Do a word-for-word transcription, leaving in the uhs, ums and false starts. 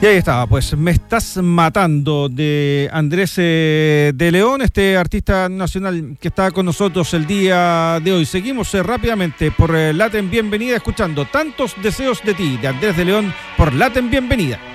Y ahí estaba, pues Me Estás Matando, de Andrés eh, de León, este artista nacional que está con nosotros el día de hoy. Seguimos eh, rápidamente por eh, Laten Bienvenida, escuchando Tantos Deseos de Ti, de Andrés de León, por Laten Bienvenida.